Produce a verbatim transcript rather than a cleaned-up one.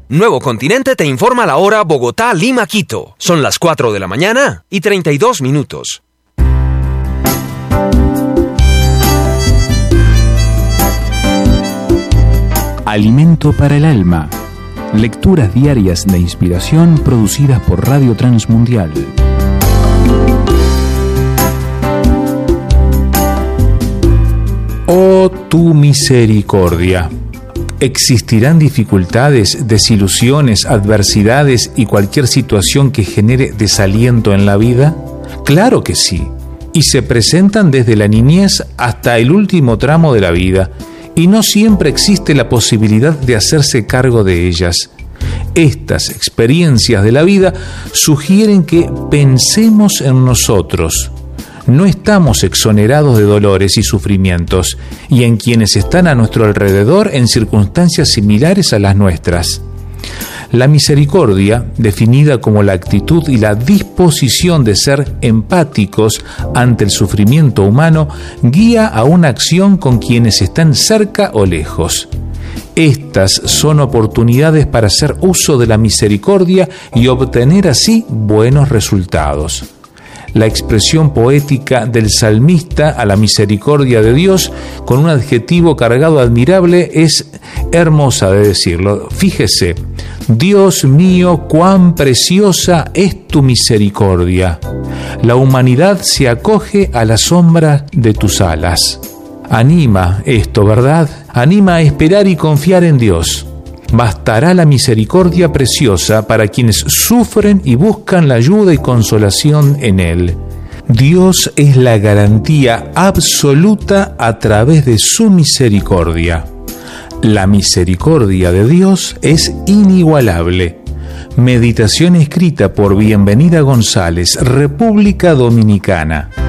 Nuevo Continente te informa la hora Bogotá, Lima, Quito. Son las cuatro de la mañana y treinta y dos minutos. Alimento para el alma. Lecturas diarias de inspiración producidas por Radio Transmundial. Oh, tu misericordia. ¿Existirán dificultades, desilusiones, adversidades y cualquier situación que genere desaliento en la vida? Claro que sí, y se presentan desde la niñez hasta el último tramo de la vida, y no siempre existe la posibilidad de hacerse cargo de ellas. Estas experiencias de la vida sugieren que pensemos en nosotros. No estamos exonerados de dolores y sufrimientos, y en quienes están a nuestro alrededor en circunstancias similares a las nuestras. La misericordia, definida como la actitud y la disposición de ser empáticos ante el sufrimiento humano, guía a una acción con quienes están cerca o lejos. Estas son oportunidades para hacer uso de la misericordia y obtener así buenos resultados. La expresión poética del salmista a la misericordia de Dios, con un adjetivo cargado admirable, es hermosa de decirlo. Fíjese: Dios mío, cuán preciosa es tu misericordia. La humanidad se acoge a la sombra de tus alas. Anima esto, ¿verdad? Anima a esperar y confiar en Dios. Bastará la misericordia preciosa para quienes sufren y buscan la ayuda y consolación en Él. Dios es la garantía absoluta a través de su misericordia. La misericordia de Dios es inigualable. Meditación escrita por Bienvenida González, República Dominicana.